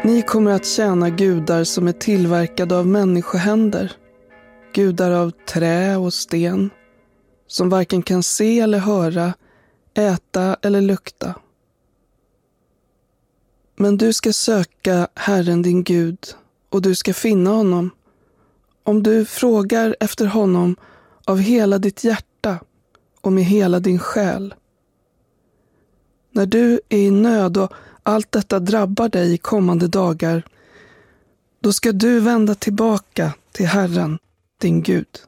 Ni kommer att tjäna gudar som är tillverkade av människohänder, gudar av trä och sten, som varken kan se eller höra, äta eller lukta. Men du ska söka Herren din Gud, och du ska finna honom, om du frågar efter honom av hela ditt hjärta och med hela din själ. När du är i nöd och allt detta drabbar dig i kommande dagar, då ska du vända tillbaka till Herren, din Gud.